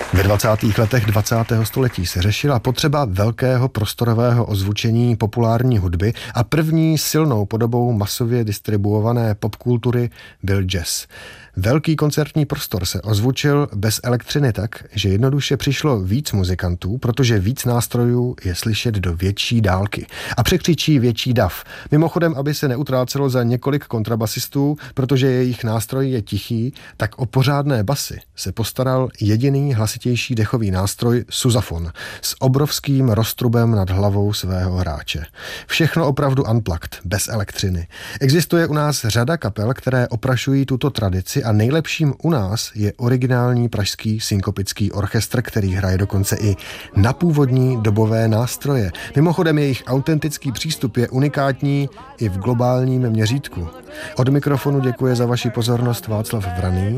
Ve 20. letech 20. století se řešila potřeba velkého prostorového ozvučení populární hudby a první silnou podobou masově distribuované popkultury byl jazz. Velký koncertní prostor se ozvučil bez elektřiny tak, že jednoduše přišlo víc muzikantů, protože víc nástrojů je slyšet do větší dálky a překřičí větší dav. Mimochodem, aby se neutrácelo za několik kontrabasistů, protože jejich nástroj je tichý, tak o pořádné basy se postaral jediný hlasitější dechový nástroj Sousafon s obrovským roztrubem nad hlavou svého hráče. Všechno opravdu unplugged, bez elektřiny. Existuje u nás řada kapel, které oprašují tuto tradici a nejlepším u nás je originální pražský synkopický orchestr, který hraje dokonce i na původní dobové nástroje. Mimochodem jejich autentický přístup je unikátní i v globálním měřítku. Od mikrofonu děkuje za vaši pozornost Václav Vraný.